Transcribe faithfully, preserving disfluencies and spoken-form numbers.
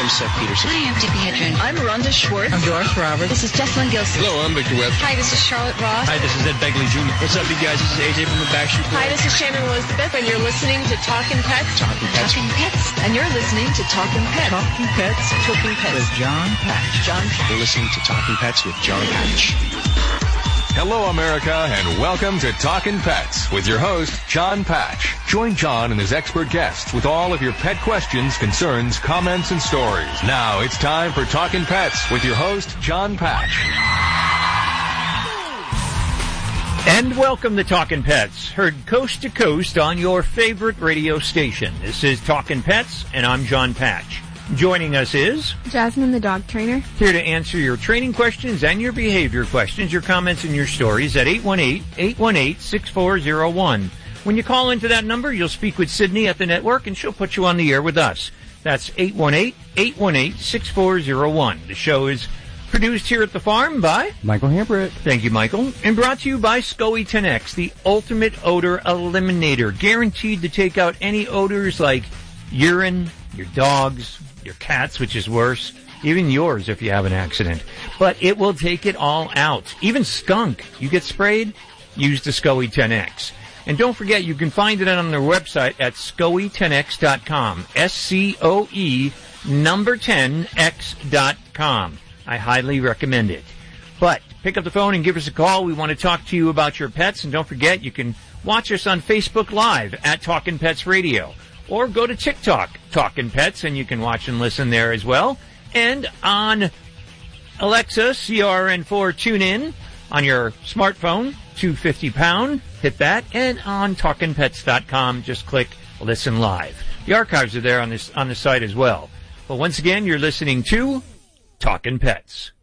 I'm Seth Peterson. Hi, I'm Tippi Hedren. I'm Rhonda Schwartz. I'm Doris Roberts. This is Jessalyn Gilson. Hello, I'm Victor Webb. Hi, this is Charlotte Ross. Hi, this is Ed Begley Junior What's up, you guys? This is A J from the Backstreet Boys. Hi, this is Shannon Elizabeth, and you're listening to Talkin' Pets. Talkin' Pets. Talking Pets. And you're listening to Talkin' Pets. Talking Pets. Talkin' Pets. With John Patch. John Patch. You're listening to Talkin' Pets with John Patch. Hello, America, and welcome to Talkin' Pets with your host, John Patch. Join John and his expert guests with all of your pet questions, concerns, comments, and stories. Now it's time for Talkin' Pets with your host, John Patch. And welcome to Talkin' Pets, heard coast to coast on your favorite radio station. This is Talkin' Pets, and I'm John Patch. Joining us is Jasmine, the dog trainer. Here to answer your training questions and your behavior questions, your comments and your stories at eight one eight, eight one eight, six four zero one. When you call into that number, you'll speak with Sydney at the network, and she'll put you on the air with us. That's eight one eight, eight one eight, six four zero one. The show is produced here at the farm by Michael Hambrick. Thank you, Michael. And brought to you by SCOE ten X, the ultimate odor eliminator. Guaranteed to take out any odors like urine, your dog's, your cat's, which is worse, even yours if you have an accident. But it will take it all out. Even skunk. You get sprayed? Use the SCOE ten X. And don't forget, you can find it on their website at scoe ten x dot com. S C O E number ten X dot com. I highly recommend it. But pick up the phone and give us a call. We want to talk to you about your pets. And don't forget, you can watch us on Facebook Live at Talkin' Pets Radio. Or go to TikTok, Talkin' Pets, and you can watch and listen there as well. And on Alexa, C R N four TuneIn, on your smartphone, two hundred fifty pound, hit that. And on talkin pets dot com, just click Listen Live. The archives are there on this on the site as well. But once again, you're listening to Talkin' Pets.